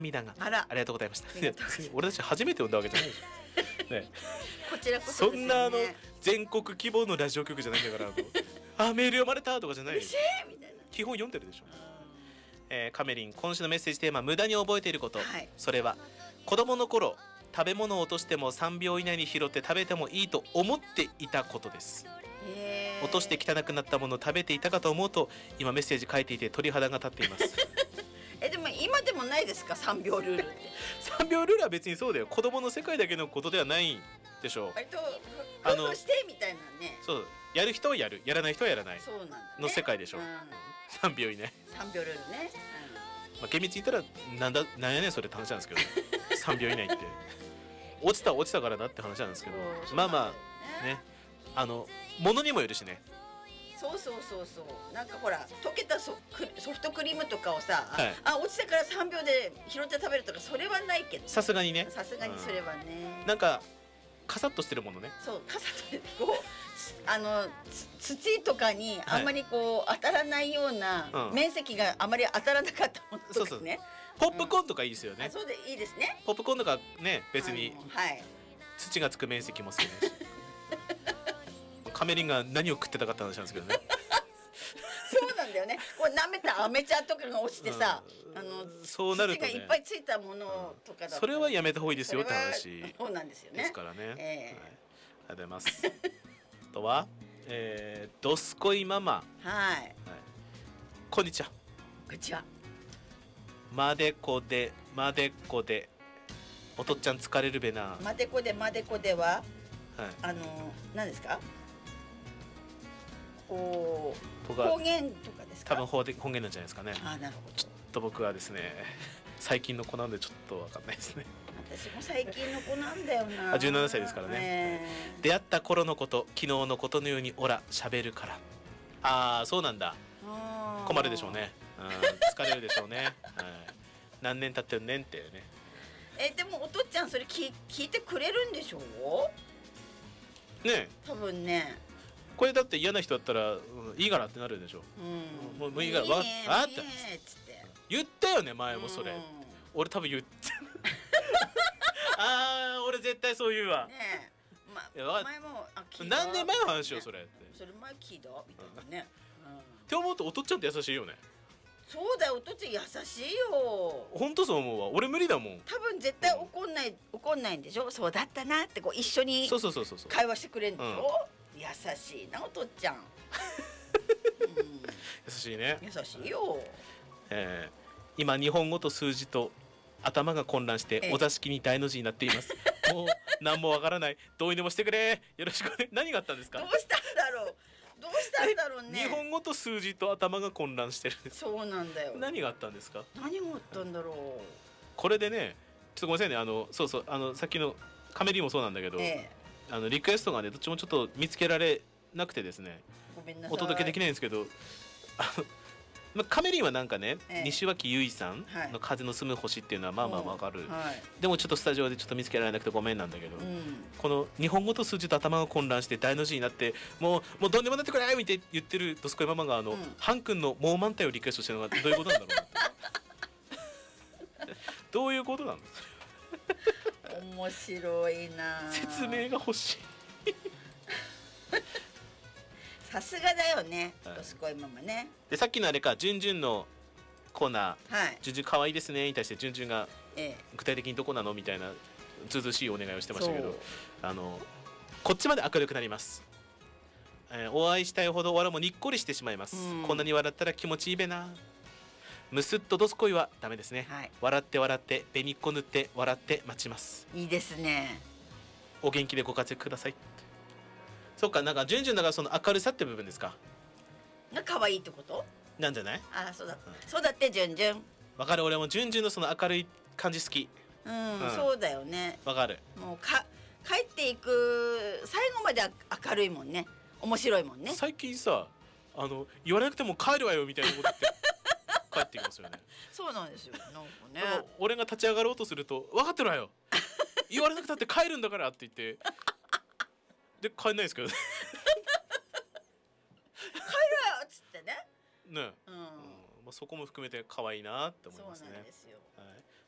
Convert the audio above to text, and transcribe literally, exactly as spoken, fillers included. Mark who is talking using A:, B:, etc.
A: 涙が
B: あら
A: ありがとうございました。
B: ありがとうございます
A: 俺たち初めて呼んだわけじゃないでしょ、ね、
B: こちらこそ
A: そ
B: ですよね。
A: んなあの全国規模のラジオ局じゃないんだからもうあメール読まれたとかじゃない
B: 嬉しいみたいな。
A: 基本読んでるでしょ、えー、カメリン今週のメッセージテーマ無駄に覚えていること、はい、それは子供の頃食べ物を落としてもさんびょう以内に拾って食べてもいいと思っていたことです。落として汚くなったものを食べていたかと思うと今メッセージ書いていて鳥肌が立っています
B: えでも今でもないですかさんびょうルールって
A: さんびょうルールは別にそうだよ、子供の世界だけのことではないでしょう。
B: 割とあのしてみたいなね、
A: そうやる人はやるやらない人はやらない
B: そうなんだ、ね、
A: の世界でしょう、うん、さんびょう以内
B: さんびょうルールね、
A: うん、まあ、厳密に言ったらなんだなんやねんそれって話なんですけど、ね、さんびょう以内って落ちた落ちたからなって話なんですけど、まあまあね、あの物にもよるしね。
B: そうそうそうそう、なんかほら溶けた ソ, ソフトクリームとかをさ、はい、あ落ちたからさんびょうで拾って食べるとかそれはないけど、
A: さすがにね、
B: さすがにそれはね、
A: うん、なんかカサッとしてるものね、
B: そうカサッとこうあの土とかにあんまりこう、はい、当たらないような、うん、面積があまり当たらなかったものとかね、そうそう
A: ポップコーンとかいいですよね、
B: うん、そうでいいですね、
A: ポップコーンとかね別に、
B: はい、
A: 土がつく面積も少ないしカメリンが何を食ってたかって話なんですけどね
B: そうなんだよね、こう舐めたアメちゃんとかが落ちてさ、うん、あのそうなると、ね、土がいっぱいついたものとかだったら、うん、
A: それはやめた方がいいですよって話
B: そうなんですよね
A: ですからね、えーはい、ありがとうございますあとは、えー、ドスコイママ、
B: はい、はい、
A: こんにちは。
B: こんにちは。
A: までこでまでこでおとっちゃん疲れるべな。
B: までこでまでこでは、はい、あの何ですか、こう方言とかですか。
A: 多分方言なんじゃないですかね。
B: あ、なるほど。
A: ちょっと僕はですね最近の子なんでちょっとわかんないですね。
B: 私も最近の子なんだよな。
A: あ、じゅうななさいですからね、えー、出会った頃のこと、昨日のことのようにオラ喋るから。ああそうなんだ、困るでしょうね、うん、疲れるでしょうね、はい、何年経ってるねんってね。
B: えでもおとっちゃんそれ聞、聞いてくれるんでしょうね。多分ね。
A: これだって嫌な人だったら、うん、いいからってなるでしょ、うん、もうもういいからわあって言ったよね前もそれ、うん、俺多分言ったあー俺絶対そう言うわ、ね
B: え、ま、前もあ聞い
A: た何年前の話よ、ね、それって
B: それ前聞いたみたいなね、
A: うんうん、って思うとおとっちゃんって優しいよね。
B: そうだよ、おとっちゃん優しいよ。
A: ほんとそう思うわ、俺無理だもん。
B: 多分絶対怒んない、うん、怒んないんでしょ。そうだったなってこう一緒に会話してくれるんでしょ、うん、優しいなおとっちゃん、うん、
A: 優しいね。
B: 優しいよ、
A: えー、今日本語と数字と頭が混乱してお座敷に大の字になっています、ええ、もう何もわからない、どうにでもしてくれ、よろしくね。何があったんですか。
B: どうしたんだろうどうしたんだろうね。
A: 日本語と数字と頭が混乱してるんです。
B: そうなんだよ。
A: 何があったんですか。
B: 何があったんだろう。
A: これでね、ちょっとごめんなさいね、あのそうそうあのさっきのカメリーもそうなんだけど、ええ、あのリクエストがねどっちもちょっと見つけられなくてですね、
B: ごめんなさい、
A: お届けできないんですけど、あのまあ、カメリンはなんかね、ええ、西脇結衣さんの風の住む星っていうのはまあまあわかる、はい、でもちょっとスタジオでちょっと見つけられなくてごめんなんだけど、うん、この日本語と数字と頭が混乱して大の字になってもうもうどんでもなってくれみたいに言ってるドスコイママがあの、うん、ハン君のもう満体をリクエストしてるのがどういうことなんだろうなどういうことなの
B: 面白いな、
A: 説明が欲しい
B: さすがだよね、ドスコイママね。
A: でさっきのあれか、ジュンジュンのコーナー、
B: はい、
A: ジュンジュン可愛いですねに対してジュンジュンが具体的にどこなのみたいなずうずうしいお願いをしてましたけど、あのこっちまで明るくなります、えー、お会いしたいほどわらもにっこりしてしまいます、うん、こんなに笑ったら気持ちいいべな。むすっとドスコイはダメですね、はい、笑って笑って紅っこ塗って笑って待ちます。
B: いいですね。
A: お元気でご活躍ください。そうか、なんかジュンジュンだからその明るさって部分ですか。
B: が可愛いってこと
A: なんじゃない。
B: あ、そうだ、うん、そうだってジュンジュン。
A: わかる、俺もジュンジュンのその明るい感じ好き。
B: うん、うん、そうだよね。
A: わかる。
B: もうか帰っていく最後まで明るいもんね。面白いもんね。
A: 最近さ、あの言わなくても帰るわよみたいなことって帰ってきますよね。
B: そうなんですよ。なんかね。
A: 俺が立ち上がろうとすると分かってるわよ。言われなくたって帰るんだからって言って。で帰んないですけどね
B: 帰るよっつってね。
A: ね、うん、うん、まあ、そこも含めて可愛いなって思いますね。
B: そうなんですよ。
A: はい。